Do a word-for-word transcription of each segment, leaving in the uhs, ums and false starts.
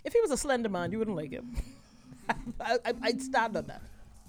If he was a slender man, you wouldn't like him. I, I, I'd stand on that.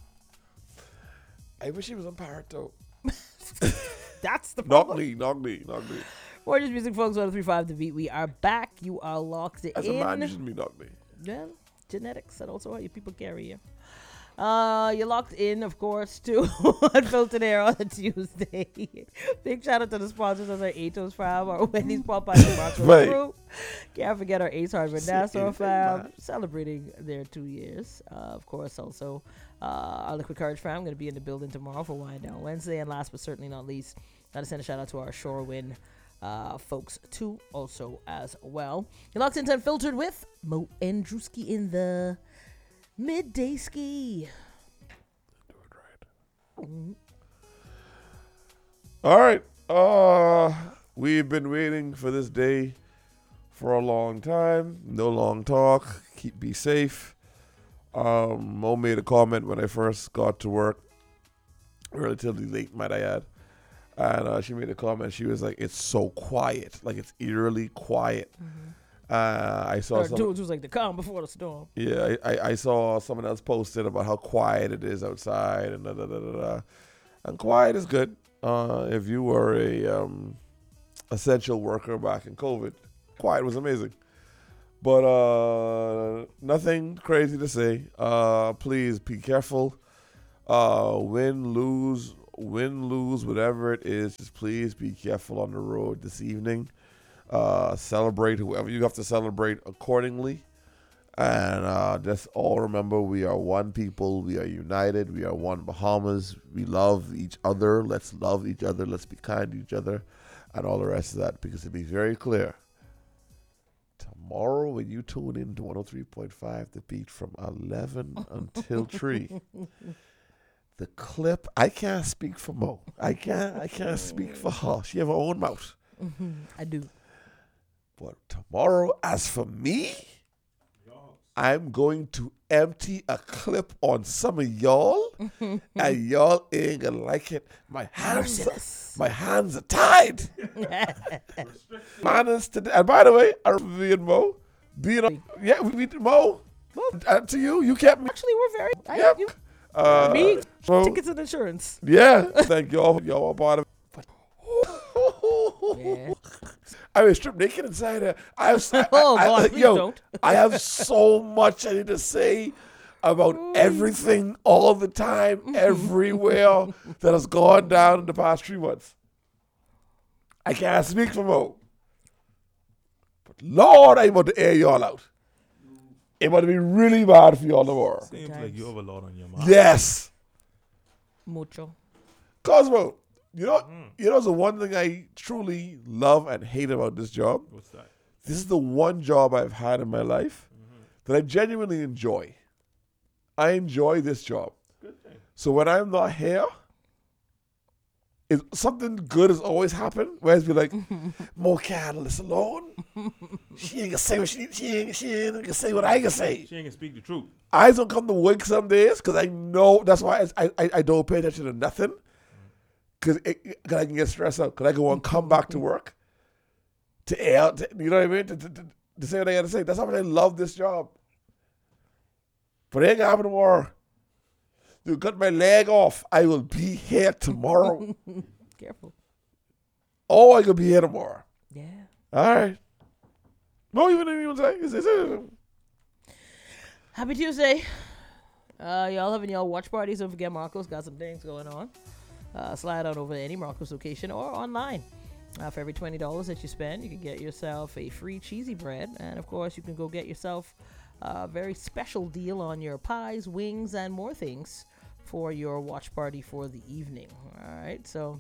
I wish he was on Parrot though. That's the Knock problem. me, knock me, knock me. More Just Music, folks. one oh three point five The Beat. We are back. You are locked in. As a man, you shouldn't be knock me. Well, genetics and also how you people carry you. Uh, you're locked in, of course, to Unfiltered Air on a Tuesday. Big shout out to the sponsors of our Atos fam, our Wendy's Popeye and Marshall Right. crew. Can't forget our Ace Hardware Nassau anything, fam, man. celebrating their two years. Uh, of course, also uh, our Liquid Courage fam, going to be in the building tomorrow for Wind Down Wednesday. And last but certainly not least, got to send a shout out to our Shorewind uh, folks too, also as well. You're locked into Unfiltered with Mo and Drewski in the midday ski. Do it right. All right. Uh, we've been waiting for this day for a long time. No long talk. Keep be safe. Um, Mo made a comment when I first got to work, relatively late, might I add. And uh, she made a comment. She was like, "It's so quiet, like it's eerily quiet." Mm-hmm. Uh, I saw Or some. dudes was like the calm before the storm. Yeah, I, I, I saw someone else posted about how quiet it is outside and da da da da da. And quiet is good. Uh, if you were a um, essential worker back in COVID, quiet was amazing. But uh, nothing crazy to say. Uh, please be careful. Uh, win, lose, win, lose, whatever it is. Just please be careful on the road this evening. Uh, celebrate whoever you have to celebrate accordingly. And uh, just all remember, we are one people. We are united. We are one Bahamas. We love each other. Let's love each other. Let's be kind to each other. And all the rest of that. Because to be very clear, tomorrow when you tune in to one oh three point five The Beat from eleven until three, the clip, I can't speak for Mo. I can't, I can't speak for her. She have her own mouth. Mm-hmm. I do. But tomorrow, as for me, I'm going to empty a clip on some of y'all, and y'all ain't gonna like it. My hands, Merciless. my hands are tied. Manners today. And by the way, I remember me and Mo being on. Yeah, we beat Mo. And to you, you kept me. Actually, we're very. I, Yep. you, Uh, me, so, tickets and insurance. yeah, thank y'all. Y'all are part of it. Yeah. I was stripped naked inside her. I have, I, Oh, I, God, I, please yo, don't. I have so much I need to say about everything, all the time, everywhere that has gone down in the past three months. I can't speak for Mo. But Lord, I'm about to air y'all out. It's about to be really bad for y'all tomorrow. Seems Times. like you have a lot on your mind. Yes. Mucho. Cosmo, you know, you know the one thing I truly love and hate about this job? What's that? This is the one job I've had in my life that I genuinely enjoy. I enjoy this job. Good thing. So when I'm not here, it, something good has always happened. Whereas be like, Mo can't handle this alone. She ain't gonna say what she, she ain't, she ain't gonna say what I can say. She ain't gonna speak the truth. I don't come to work some days because I know that's why I, I I don't pay attention to nothing. Because I can get stressed out. Because I can want to come back to work to air, to, you know what I mean? To, to, to, to say what I got to say. That's how much I love this job. But it ain't gonna happen tomorrow. You cut my leg off. I will be here tomorrow. Careful. Oh, I could be here tomorrow. Yeah. All right. No, even if you say, it's- it's- it's- Happy Tuesday. Uh, y'all having y'all watch parties. Don't forget Marco's got some things going on. Uh, slide on over to any Marco's location or online. Uh, for every twenty dollars that you spend, you can get yourself a free cheesy bread. And, of course, you can go get yourself a very special deal on your pies, wings, and more things for your watch party for the evening. All right, so,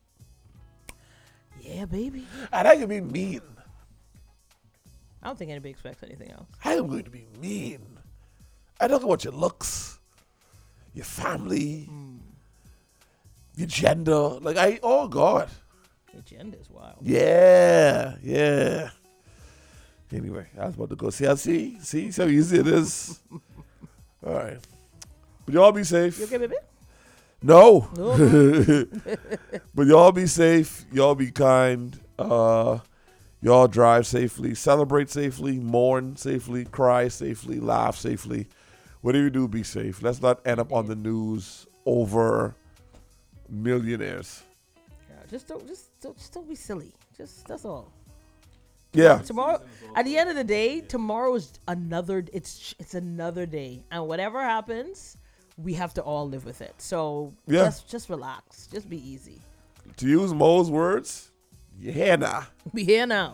yeah, baby. and I can be mean. I don't think anybody expects anything else. I am going to be mean. I don't know what your looks, your family, your gender. Like, I, oh, God. The agenda is wild. Yeah, yeah. Anyway, I was about to go see. I see, see, so easy it is. All right. But y'all be safe. You okay, baby? No. No, But y'all be safe. Y'all be kind. Uh, Y'all drive safely, celebrate safely, mourn safely, cry safely, laugh safely. Whatever you do, be safe. Let's not end up on the news over millionaires. Yeah, just don't, just don't, just don't be silly. Just that's all. Yeah. Tomorrow, at the end of the day, tomorrow is another. It's it's another day, and whatever happens, we have to all live with it. So Yeah. just just relax. Just be easy. To use Mo's words, you here now. Be here now.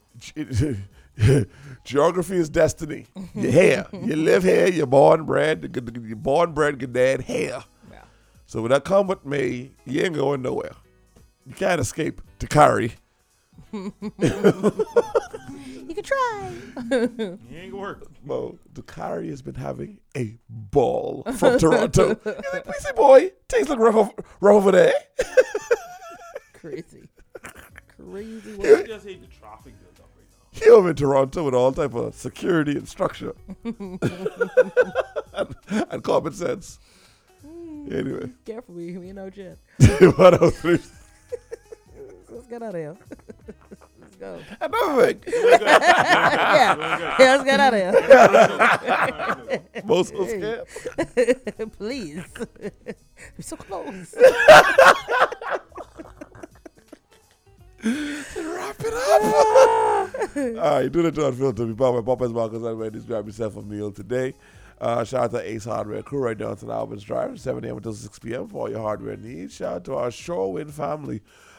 Geography is destiny. You're here. You live here. You're born, bred. You're born, bred, good dad here. Yeah. So when that come with me, you ain't going nowhere. You can't escape to carry. You can try. You ain't gonna work. Mo, Dakari has been having a ball from Toronto. You like, busy boy, things look rough, over- rough over there. Crazy. Crazy. I Work. just hate the traffic built up right now. He over in Toronto with all type of security and structure and, and common sense. Anyway, Careful, we, we know Jen. what else? Let's get out of here. Let's go. Another thing. yeah. yeah, let's get out of here. Most so scared. Please. We're so close. Wrap it up. All right, do the John Filter. We bought my Popeyes Marcus and Wendy's. Grab yourself a meal today. Uh, shout out to Ace Hardware crew right down to Albans Drive, seven a.m. until six p.m. for all your hardware needs. Shout out to our Shorewind family